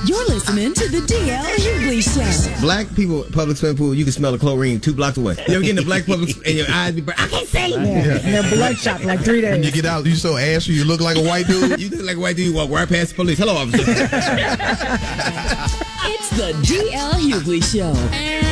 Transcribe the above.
You're listening to the DL Hughley Show. Black people, public swimming pool, you can smell the chlorine 2 blocks away. You ever get in the black public and your eyes be burnt? I can't see. Yeah. And they're bloodshot for like 3 days. When you get out, you so ashy, you look like a white dude. You look like a white dude, you walk right past the police. Hello, officer. It's the DL Hughley Show.